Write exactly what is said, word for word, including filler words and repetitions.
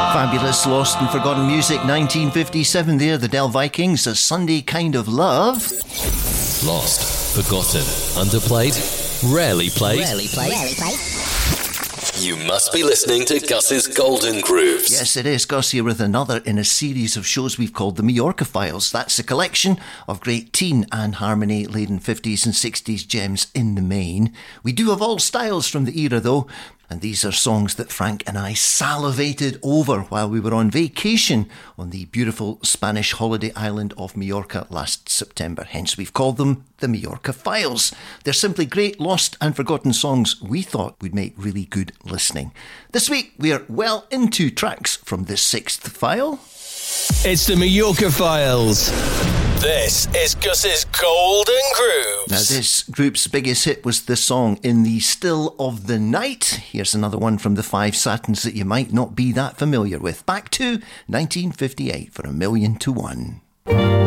Fabulous Lost and Forgotten Music, nineteen fifty-seven there, the Del Vikings, A Sunday Kind of Love. Lost, forgotten, underplayed, rarely played. Rarely played. Rarely played. You must be listening to Gus's Golden Grooves. Yes, it is. Gus here with another in a series of shows we've called the Majorca Files. That's a collection of great teen and harmony-laden fifties and sixties gems in the main. We do have all styles from the era, though. And these are songs that Frank and I salivated over while we were on vacation on the beautiful Spanish holiday island of Majorca last September. Hence, we've called them the Majorca Files. They're simply great lost and forgotten songs we thought would make really good listening. This week, we are well into tracks from the sixth file. It's the Majorca Files. This is Gus's Golden Grooves. Now, this group's biggest hit was the song In the Still of the Night. Here's another one from the Five Satins that you might not be that familiar with. Back to nineteen fifty-eight for A Million to One.